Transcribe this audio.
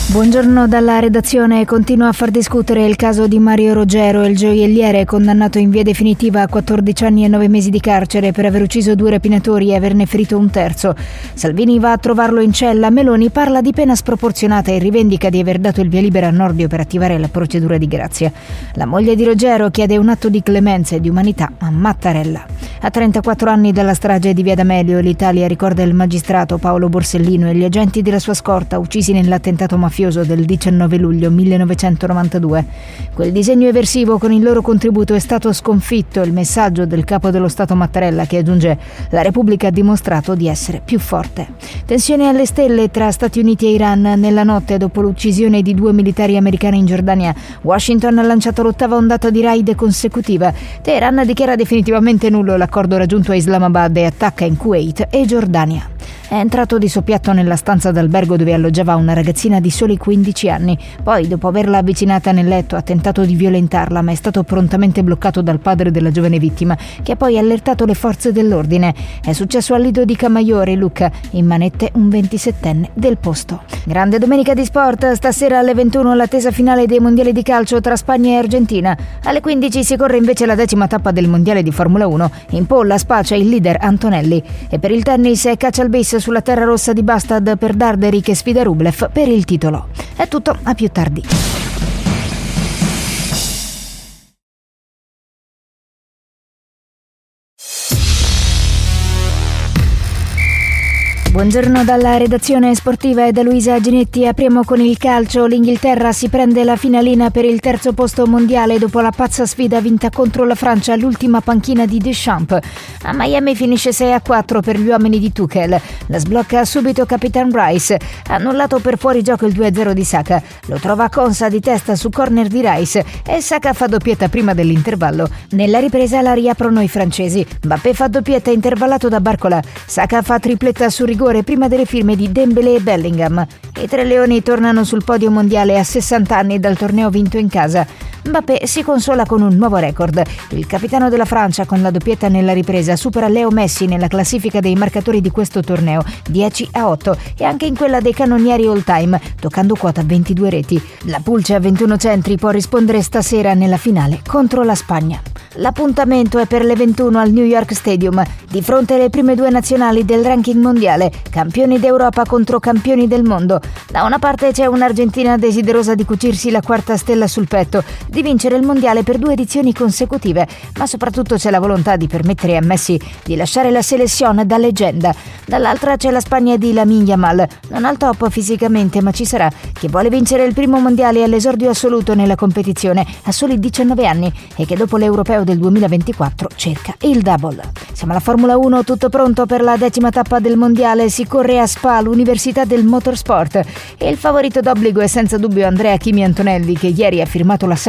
Buongiorno dalla redazione. Continua a far discutere il caso di Mario Roggero, il gioielliere condannato in via definitiva a 14 anni e 9 mesi di carcere per aver ucciso 2 rapinatori e averne ferito un terzo. Salvini va a trovarlo in cella, Meloni parla di pena sproporzionata e rivendica di aver dato il via libera a Nordio per attivare la procedura di grazia. La moglie di Roggero chiede un atto di clemenza e di umanità a Mattarella. A 34 anni dalla strage di Via D'Amelio, l'Italia ricorda il magistrato Paolo Borsellino e gli agenti della sua scorta uccisi nell'attentato mafioso del 19 luglio 1992. Quel disegno eversivo con il loro contributo è stato sconfitto, il messaggio del capo dello Stato Mattarella che aggiunge: la Repubblica ha dimostrato di essere più forte. Tensione alle stelle tra Stati Uniti e Iran nella notte dopo l'uccisione di 2 militari americani in Giordania. Washington ha lanciato l'8ª ondata di raid consecutiva. Teheran dichiara definitivamente nullo l'accordo raggiunto a Islamabad e attacca in Kuwait e Giordania. È entrato di soppiatto nella stanza d'albergo dove alloggiava una ragazzina di soli 15 anni. Poi, dopo averla avvicinata nel letto, ha tentato di violentarla, ma è stato prontamente bloccato dal padre della giovane vittima, che ha poi allertato le forze dell'ordine. È successo al Lido di Camaiore, Lucca, in manette un 27enne del posto. Grande domenica di sport, stasera alle 21 l'attesa finale dei mondiali di calcio tra Spagna e Argentina. Alle 15 si corre invece la 10ª tappa del mondiale di Formula 1. In pole spaccia il leader Antonelli. E per il tennis è caccia al bis sulla terra rossa di Bastad per Darderi che sfida Rublev per il titolo. È tutto, a più tardi. Buongiorno dalla redazione sportiva e da Luisa Ginetti. Apriamo con il calcio. L'Inghilterra si prende la finalina per il terzo posto mondiale dopo la pazza sfida vinta contro la Francia all'ultima panchina di Deschamps. A Miami finisce 6-4 per gli uomini di Tuchel. La sblocca subito Capitan Rice. Annullato per fuorigioco il 2-0 di Saka. Lo trova Konsa di testa su corner di Rice e Saka fa doppietta prima dell'intervallo. Nella ripresa la riaprono i francesi. Mbappé fa doppietta intervallato da Barcola. Saka fa tripletta su rigore prima delle firme di Dembélé e Bellingham. I tre leoni tornano sul podio mondiale a 60 anni dal torneo vinto in casa. Mbappé si consola con un nuovo record. Il capitano della Francia, con la doppietta nella ripresa, supera Leo Messi nella classifica dei marcatori di questo torneo, 10-8, e anche in quella dei cannonieri all time, toccando quota 22 reti. La Pulce a 21 centri può rispondere stasera nella finale contro la Spagna. L'appuntamento è per le 21 al New York Stadium, di fronte alle prime 2 nazionali del ranking mondiale, campioni d'Europa contro campioni del mondo. Da una parte c'è un'Argentina desiderosa di cucirsi la 4ª stella sul petto, di vincere il mondiale per 2 edizioni consecutive, ma soprattutto c'è la volontà di permettere a Messi di lasciare la selezione da leggenda. Dall'altra c'è la Spagna di Lamine Yamal, non al top fisicamente ma ci sarà, che vuole vincere il primo mondiale all'esordio assoluto nella competizione a soli 19 anni e che dopo l'Europeo del 2024 cerca il double. Siamo alla Formula 1, tutto pronto per la 10ª tappa del mondiale. Si corre a Spa, l'Università del Motorsport, e il favorito d'obbligo è senza dubbio Andrea Kimi Antonelli, che ieri ha firmato la